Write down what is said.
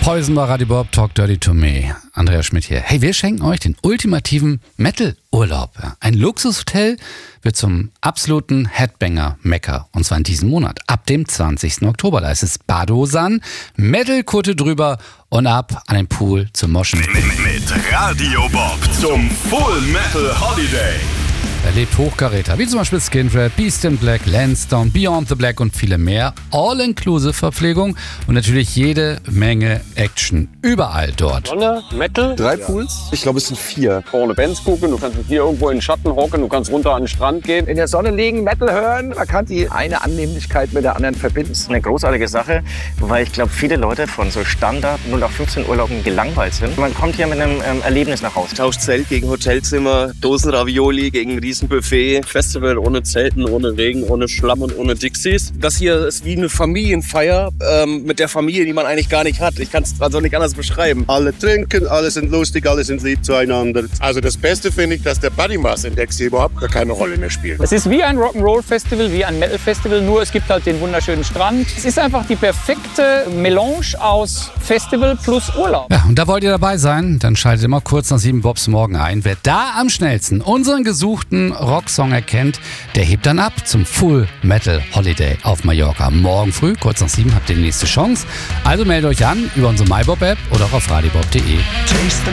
Poison bei Radio Bob, Talk Dirty to Me. Andreas Schmidt hier. Hey, wir schenken euch den ultimativen Metal-Urlaub. Ein Luxushotel wird zum absoluten Headbanger-Mecker. Und zwar in diesem Monat. Ab dem 20. Oktober. Da ist es Badosan, Metal-Kutte drüber und ab an den Pool zum Moschen. Mit Radio Bob zum Full Metal Holiday. Erlebt Hochkaräter, wie zum Beispiel Skinfred, Beast in Black, Lansdowne, Beyond the Black und viele mehr. All-Inclusive-Verpflegung und natürlich jede Menge Action. Überall dort. Sonne, Metal. 3 Pools? Ich glaube, es sind 4. Vorne Bands gucken, du kannst hier irgendwo in den Schatten hocken, du kannst runter an den Strand gehen. In der Sonne liegen, Metal hören. Man kann die eine Annehmlichkeit mit der anderen verbinden. Das ist eine großartige Sache, weil ich glaube, viele Leute von so Standard 0815 Urlauben gelangweilt sind. Man kommt hier mit einem Erlebnis nach Hause. Tauscht Zelt gegen Hotelzimmer, Dosenravioli gegen Riesenbuffet, Festival ohne Zelten, ohne Regen, ohne Schlamm und ohne Dixies. Das hier ist wie eine Familienfeier mit der Familie, die man eigentlich gar nicht hat. Ich kann es also nicht anders beschreiben. Alle trinken, alle sind lustig, alle sind lieb zueinander. Also das Beste finde ich, dass der Body Mass Index hier überhaupt gar keine Rolle mehr spielt. Es ist wie ein Rock'n'Roll-Festival, wie ein Metal-Festival, nur es gibt halt den wunderschönen Strand. Es ist einfach die perfekte Melange aus Festival plus Urlaub. Ja, und da wollt ihr dabei sein? Dann schaltet immer kurz nach 7 Bobs morgen ein. Wer da am schnellsten unseren gesuchten Rocksong erkennt, der hebt dann ab zum Full Metal Holiday auf Mallorca. Morgen früh, kurz nach 7, habt ihr die nächste Chance. Also meldet euch an über unsere MyBob-App oder auch auf radiobob.de.